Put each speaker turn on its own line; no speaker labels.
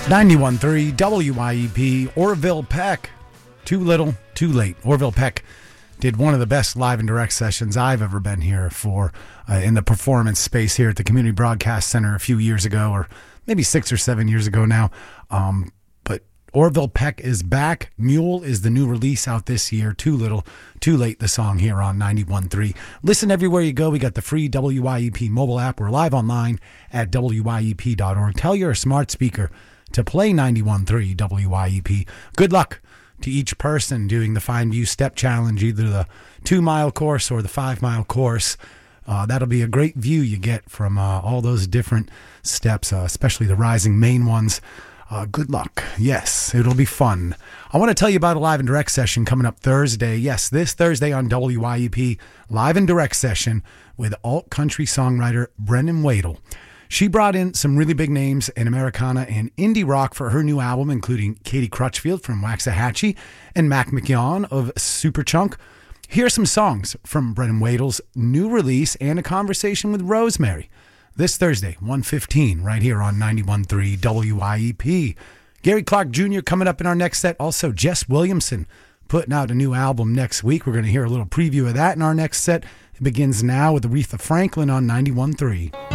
91.3 WYEP, Orville Peck. Too little, too late. Orville Peck did one of the best live and direct sessions I've ever been here for in the performance space here at the Community Broadcast Center a few years ago, or maybe 6 or 7 years ago now. But Orville Peck is back. Mule is the new release out this year. Too little, too late, the song here on 91.3. Listen everywhere you go. We got the free WYEP mobile app. We're live online at WYEP.org. Tell your smart speaker to play 91.3 WYEP. Good luck to each person doing the Find View Step Challenge, either the 2-mile course or the 5-mile course. That'll be a great view you get from all those different steps, especially the rising main ones. Good luck. Yes, it'll be fun. I want to tell you about a live and direct session coming up Thursday. Yes, this Thursday on WYEP, live and direct session with alt country songwriter Brennan Wadle. She brought in some really big names in Americana and indie rock for her new album, including Katie Crutchfield from Waxahachie and Mac McYon of Superchunk. Here's some songs from Brennan Wadle's new release and a conversation with Rosemary. This Thursday, 1:15, right here on 91.3 WYEP. Gary Clark Jr. coming up in our next set. Also, Jess Williamson putting out a new album next week. We're going to hear a little preview of that in our next set. It begins now with Aretha Franklin on 91.3.